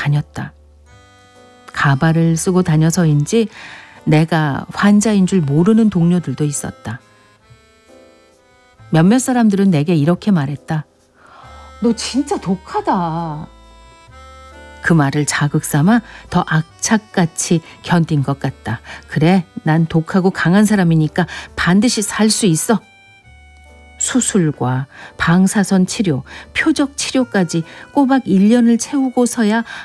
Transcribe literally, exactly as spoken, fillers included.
다녔다. 가발을 쓰고 다녀서인지 내가 환자인 줄 모르는 동료들도 있었다. 몇몇 사람들은 내게 이렇게 말했다. 너 진짜 독하다. 그 말을 자극 삼아 더 악착같이 견딘 것 같다. 그래, 난 독하고 강한 사람이니까 반드시 살 수 있어. 수술과 방사선 치료, 표적 치료까지 꼬박 일 년을 채우고서야